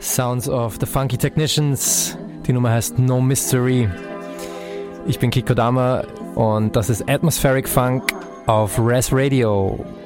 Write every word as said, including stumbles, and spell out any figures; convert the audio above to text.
Sounds of the Funky Technicians. Die Nummer heißt No Mystery. Ich bin Kiko Dama und das ist Atmospheric Funk auf Res Radio.